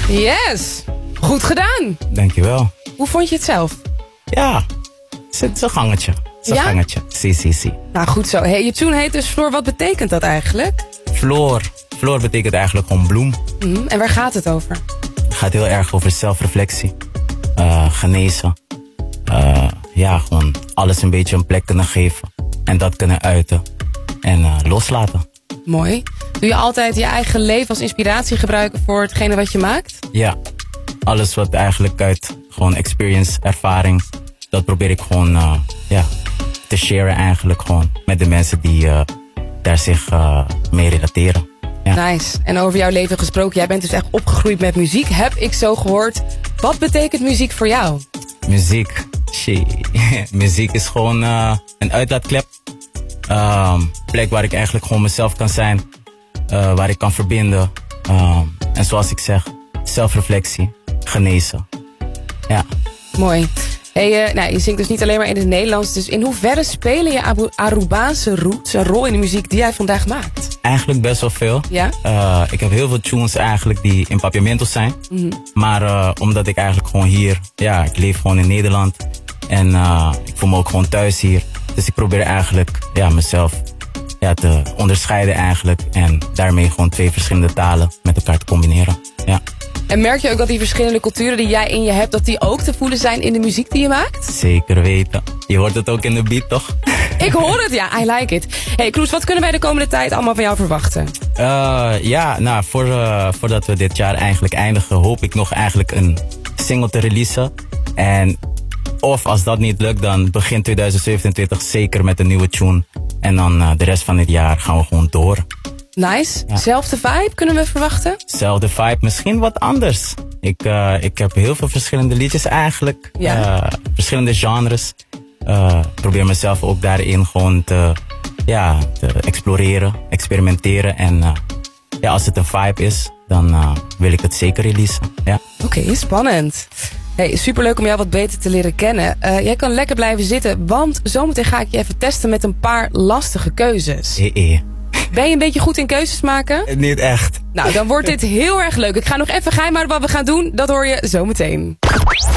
Yes! Goed gedaan! Dankjewel. Hoe vond je het zelf? Ja, het is een gangetje. Ja? Gangetje. Si. Nou, goed zo. Hey, je tune heet dus Floor. Wat betekent dat eigenlijk? Floor. Floor betekent eigenlijk gewoon bloem. En waar gaat het over? Het gaat heel erg over zelfreflectie. Genezen. Ja, gewoon alles een beetje een plek kunnen geven. En dat kunnen uiten. En loslaten. Mooi. Doe je altijd je eigen leven als inspiratie gebruiken voor hetgene wat je maakt? Ja, alles wat eigenlijk uit gewoon experience, ervaring, dat probeer ik gewoon te sharen eigenlijk gewoon met de mensen die daar zich mee relateren. Ja. Nice. En over jouw leven gesproken, jij bent dus echt opgegroeid met muziek, heb ik zo gehoord. Wat betekent muziek voor jou? Muziek, muziek is gewoon een uitlaatklep. Plek waar ik eigenlijk gewoon mezelf kan zijn, waar ik kan verbinden. En zoals ik zeg, zelfreflectie, genezen. Ja. Mooi. Hey, je zingt dus niet alleen maar in het Nederlands. Dus in hoeverre spelen je Arubaanse roots een rol in de muziek die jij vandaag maakt? Eigenlijk best wel veel. Ja? Ik heb heel veel tunes eigenlijk die in papiamentos zijn. Maar omdat ik eigenlijk gewoon hier, ik leef gewoon in Nederland. En ik voel me ook gewoon thuis hier. Dus ik probeer eigenlijk mezelf te onderscheiden eigenlijk. En daarmee gewoon 2 verschillende talen met elkaar te combineren. Ja. En merk je ook dat die verschillende culturen die jij in je hebt, dat die ook te voelen zijn in de muziek die je maakt? Zeker weten. Je hoort het ook in de beat, toch? Ik hoor het, ja. I like it. Hey, Kroes, wat kunnen wij de komende tijd allemaal van jou verwachten? Voordat we dit jaar eigenlijk eindigen, hoop ik nog eigenlijk een single te releasen. En of als dat niet lukt, dan begin 2027 zeker met een nieuwe tune. En dan de rest van het jaar gaan we gewoon door. Nice. Ja. Zelfde vibe kunnen we verwachten? Zelfde vibe, misschien wat anders. Ik heb heel veel verschillende liedjes eigenlijk. Ja. Verschillende genres. Probeer mezelf ook daarin gewoon te exploreren, experimenteren. En als het een vibe is, dan wil ik het zeker releasen. Ja. Oké, spannend. Hey, superleuk om jou wat beter te leren kennen. Jij kan lekker blijven zitten, want zometeen ga ik je even testen met een paar lastige keuzes. Ben je een beetje goed in keuzes maken? Niet echt. Nou, dan wordt dit heel erg leuk. Ik ga nog even geheim houden wat we gaan doen. Dat hoor je zometeen.